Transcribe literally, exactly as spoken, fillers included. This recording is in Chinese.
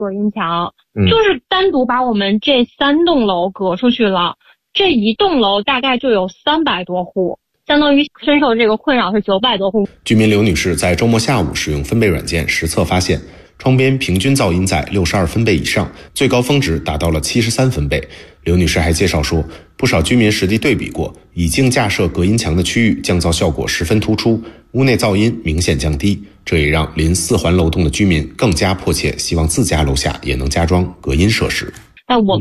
隔音墙，嗯、就是单独把我们这三栋楼隔出去了。这一栋楼大概就有三百多户，相当于深受这个困扰是九百多户。 居民刘女士在周末下午使用分贝软件实测发现，窗边平均噪音在六十二分贝以上，最高峰值达到了七十三分贝。刘女士还介绍说，不少居民实地对比过，已经架设隔音墙的区域降噪效果十分突出，屋内噪音明显降低，这也让临四环楼栋的居民更加迫切希望自家楼下也能加装隔音设施。 但我